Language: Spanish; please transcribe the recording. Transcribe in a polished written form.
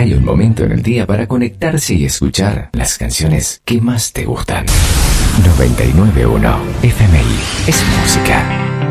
hay un momento en el día para conectarse y escuchar las canciones que más te gustan. 99.1 FMI es música.